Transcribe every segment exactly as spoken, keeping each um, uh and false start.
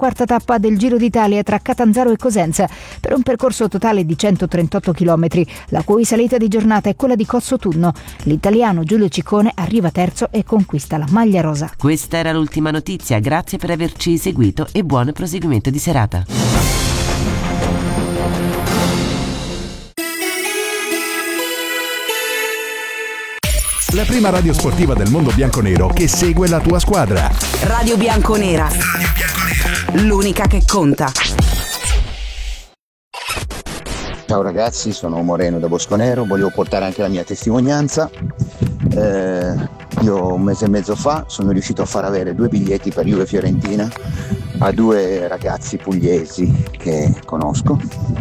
quarta tappa del Giro d'Italia tra Catanzaro e Cosenza, per un percorso totale di centotrentotto chilometri, la cui salita di giornata è quella di Cossotunno. L'italiano Giulio Ciccone arriva terzo e conquista la maglia rosa. Questa era l'ultima notizia, grazie per averci seguito e buon proseguimento di serata. La prima radio sportiva del mondo bianconero che segue la tua squadra. Radio Bianconera. Radio Bianconera. L'unica che conta. Ciao ragazzi, sono Moreno da Bosconero, volevo portare anche la mia testimonianza. Eh, io un mese e mezzo fa sono riuscito a far avere due biglietti per Juve Fiorentina a due ragazzi pugliesi che conosco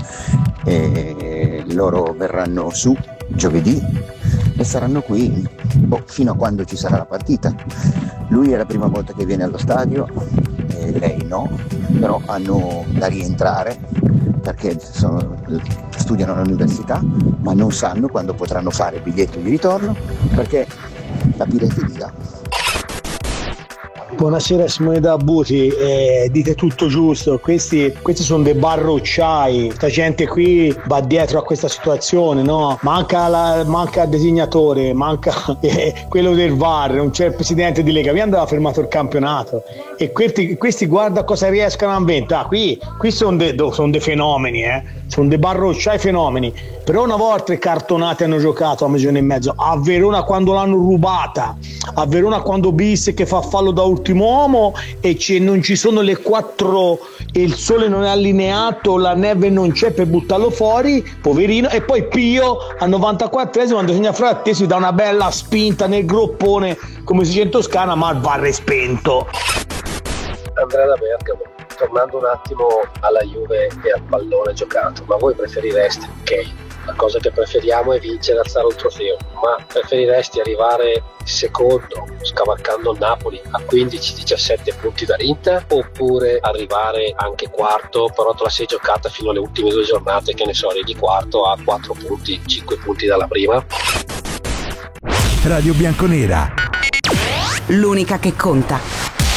e loro verranno su giovedì e saranno qui boh, fino a quando ci sarà la partita. Lui è la prima volta che viene allo stadio e lei no, però hanno da rientrare perché sono, studiano all'università, ma non sanno quando potranno fare il biglietto di ritorno perché la pirateria. Buonasera Simone da Buti, eh, dite tutto giusto, questi, questi sono dei barrocciai, questa gente qui va dietro a questa situazione, no? Manca, la, manca il designatore, manca eh, quello del V A R, non c'è il presidente di Lega, vi andava fermato il campionato e questi, questi guarda cosa riescono a inventare, ah, qui, qui sono dei son de fenomeni, eh? sono dei barrocciai fenomeni, però una volta i cartonati hanno giocato a mezzo e mezzo, a Verona quando l'hanno rubata, a Verona quando Bis che fa fallo da ultimo uomo e c- non ci sono le quattro e il sole non è allineato, la neve non c'è per buttarlo fuori, poverino, e poi Pio al novantaquattresimo quando segna Frattesi dà una bella spinta nel groppone come si dice in Toscana, ma il V A R è spento. Andrea da Bergamo, tornando un attimo alla Juve e al pallone giocato, ma voi preferireste, ok, la cosa che preferiamo è vincere e alzare un trofeo, ma preferiresti arrivare secondo scavalcando il Napoli a quindici diciassette punti dall'Inter, oppure arrivare anche quarto però te la sei giocata fino alle ultime due giornate, che ne so, arrivi quarto a quattro punti, cinque punti dalla prima? Radio Bianconera, l'unica che conta.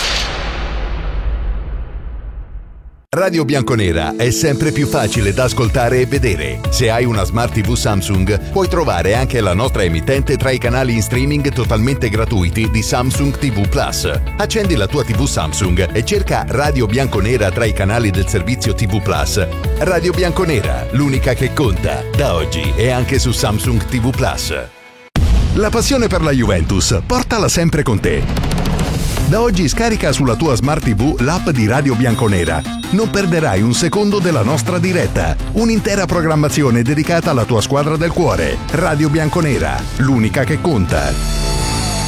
Radio Bianconera è sempre più facile da ascoltare e vedere. Se hai una Smart tivù Samsung, puoi trovare anche la nostra emittente tra i canali in streaming totalmente gratuiti di Samsung ti vu Plus. Accendi la tua tivù Samsung e cerca Radio Bianconera tra i canali del servizio ti vu Plus. Radio Bianconera, l'unica che conta, da oggi e anche su Samsung ti vu Plus. La passione per la Juventus, portala sempre con te. Da oggi scarica sulla tua Smart tivù l'app di Radio Bianconera. Non perderai un secondo della nostra diretta. Un'intera programmazione dedicata alla tua squadra del cuore. Radio Bianconera, l'unica che conta.